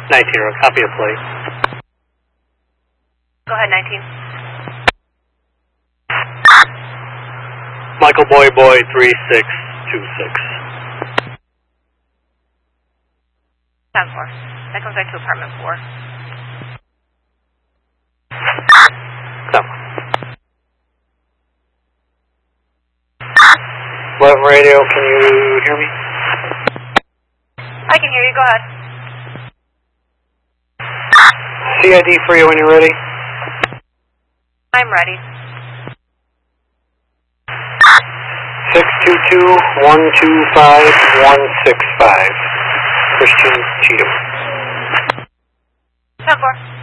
19, copy a plate. Go ahead, 19. Michael Boy 3626. 10-4. That comes back to apartment 4. 11 radio, can you hear me? I can hear you, go ahead. CID for you when you're ready. I'm ready. 622-125-165. Christian Cheatham. 10-4.